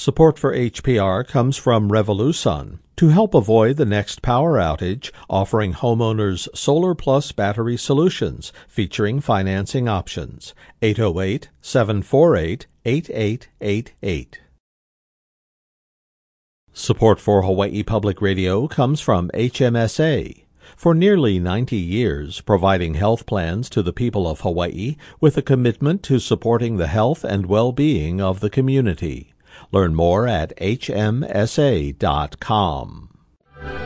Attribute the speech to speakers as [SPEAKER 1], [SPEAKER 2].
[SPEAKER 1] Support for HPR comes from Revolusun to help avoid the next power outage, offering homeowners Solar Plus battery solutions featuring financing options. 808-748-8888. Support for Hawaii Public Radio comes from HMSA. For nearly 90 years, providing health plans to the people of Hawaii with a commitment to supporting the health and well-being of the community. Learn more at hmsa.com.